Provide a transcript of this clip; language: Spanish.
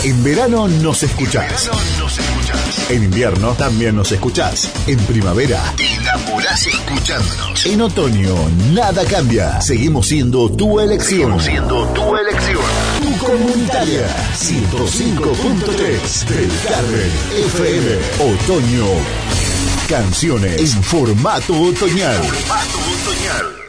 En verano nos escuchás. En invierno también nos escuchás. En primavera te enamorás escuchándonos. En otoño nada cambia. Seguimos siendo tu elección. Tu comunitaria 105.3 del Carmen FM. Otoño. Canciones en formato otoñal.